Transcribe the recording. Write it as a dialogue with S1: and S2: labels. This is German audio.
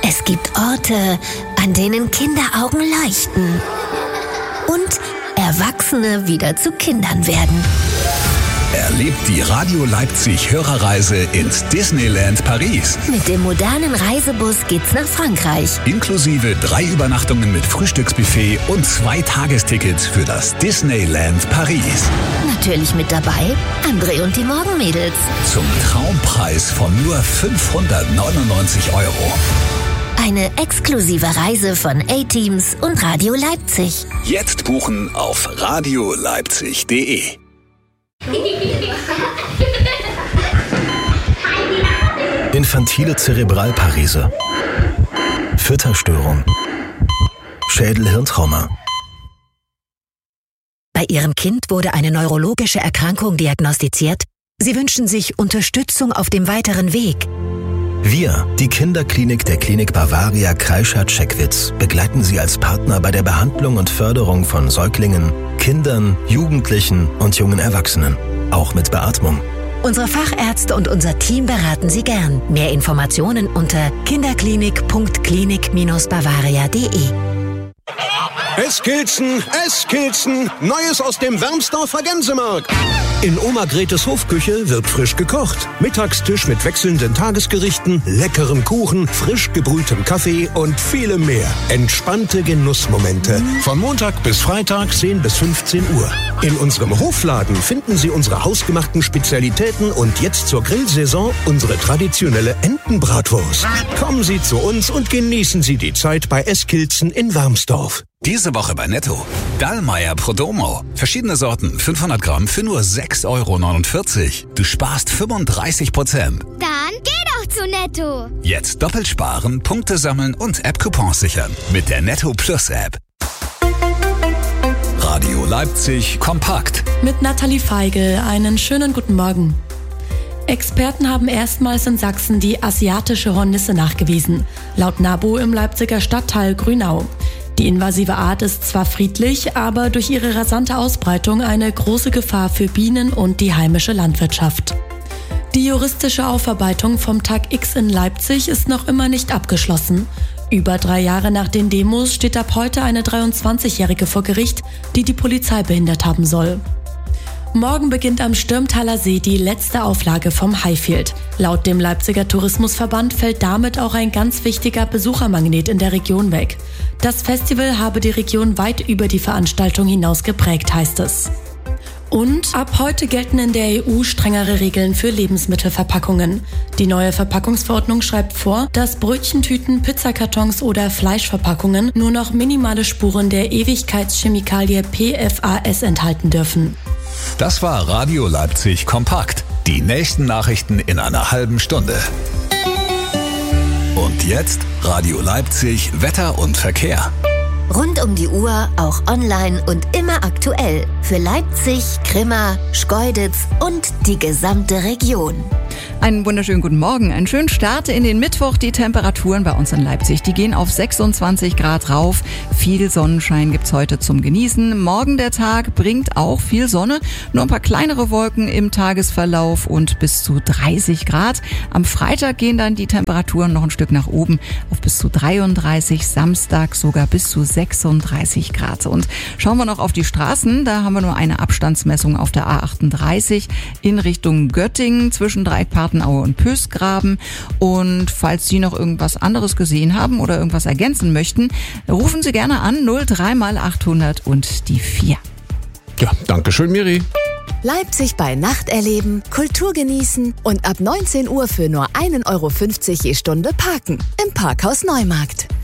S1: Es gibt Orte, an denen Kinderaugen leuchten und Erwachsene wieder zu Kindern werden.
S2: Erlebt die Radio Leipzig Hörerreise ins Disneyland Paris.
S1: Mit dem modernen Reisebus geht's nach Frankreich.
S2: Inklusive 3 Übernachtungen mit Frühstücksbuffet und 2 Tagestickets für das Disneyland Paris.
S1: Natürlich mit dabei André und die Morgenmädels.
S2: Zum Traumpreis von nur 599 €.
S1: Eine exklusive Reise von A-Teams und Radio Leipzig.
S2: Jetzt buchen auf radioleipzig.de.
S3: Infantile Zerebralparese, Fütterstörung, Schädel-Hirntrauma.
S4: Bei Ihrem Kind wurde eine neurologische Erkrankung diagnostiziert. Sie wünschen sich Unterstützung auf dem weiteren Weg.
S3: Wir, die Kinderklinik der Klinik Bavaria Kreischath-Checkwitz, begleiten Sie als Partner bei der Behandlung und Förderung von Säuglingen, Kindern, Jugendlichen und jungen Erwachsenen, auch mit Beatmung.
S4: Unsere Fachärzte und unser Team beraten Sie gern. Mehr Informationen unter kinderklinik.klinik-bavaria.de.
S5: Eskilzen, Neues aus dem Wermsdorfer Gänsemarkt. In Oma Gretes Hofküche wird frisch gekocht. Mittagstisch mit wechselnden Tagesgerichten, leckerem Kuchen, frisch gebrühtem Kaffee und vielem mehr. Entspannte Genussmomente. Von Montag bis Freitag 10 bis 15 Uhr. In unserem Hofladen finden Sie unsere hausgemachten Spezialitäten und jetzt zur Grillsaison unsere traditionelle Entenbratwurst. Kommen Sie zu uns und genießen Sie die Zeit bei Eskilzen in Wermsdorf.
S2: Diese Woche bei Netto. Dallmayr Prodomo. Verschiedene Sorten, 500 Gramm für nur 6,49 €. Du sparst 35%.
S6: Dann geh doch zu Netto.
S2: Jetzt doppelt sparen, Punkte sammeln und App-Coupons sichern. Mit der Netto Plus App. Radio Leipzig kompakt.
S7: Mit Nathalie Feigl einen schönen guten Morgen. Experten haben erstmals in Sachsen die asiatische Hornisse nachgewiesen. Laut NABU im Leipziger Stadtteil Grünau. Die invasive Art ist zwar friedlich, aber durch ihre rasante Ausbreitung eine große Gefahr für Bienen und die heimische Landwirtschaft. Die juristische Aufarbeitung vom Tag X in Leipzig ist noch immer nicht abgeschlossen. Über 3 Jahre nach den Demos steht ab heute eine 23-Jährige vor Gericht, die die Polizei behindert haben soll. Morgen beginnt am Stürmtaler See die letzte Auflage vom Highfield. Laut dem Leipziger Tourismusverband fällt damit auch ein ganz wichtiger Besuchermagnet in der Region weg. Das Festival habe die Region weit über die Veranstaltung hinaus geprägt, heißt es. Und ab heute gelten in der EU strengere Regeln für Lebensmittelverpackungen. Die neue Verpackungsverordnung schreibt vor, dass Brötchentüten, Pizzakartons oder Fleischverpackungen nur noch minimale Spuren der Ewigkeitschemikalie PFAS enthalten dürfen.
S2: Das war Radio Leipzig kompakt. Die nächsten Nachrichten in einer halben Stunde. Und jetzt Radio Leipzig Wetter und Verkehr.
S1: Rund um die Uhr, auch online und immer aktuell. Für Leipzig, Grimma, Schkeuditz und die gesamte Region.
S8: Einen wunderschönen guten Morgen. Einen schönen Start in den Mittwoch. Die Temperaturen bei uns in Leipzig, die gehen auf 26 Grad rauf. Viel Sonnenschein gibt's heute zum Genießen. Morgen der Tag bringt auch viel Sonne. Nur ein paar kleinere Wolken im Tagesverlauf und bis zu 30 Grad. Am Freitag gehen dann die Temperaturen noch ein Stück nach oben auf bis zu 33. Samstag sogar bis zu 36 Grad. Und schauen wir noch auf die Straßen. Da haben wir nur eine Abstandsmessung auf der A38 in Richtung Göttingen zwischen Dreieckpartnaue und Pösgraben. Und falls Sie noch irgendwas anderes gesehen haben oder irgendwas ergänzen möchten, rufen Sie gerne an 03 mal 800 und die 4.
S5: Ja, danke schön, Miri.
S9: Leipzig bei Nacht erleben, Kultur genießen und ab 19 Uhr für nur 1,50 € je Stunde parken. Im Parkhaus Neumarkt.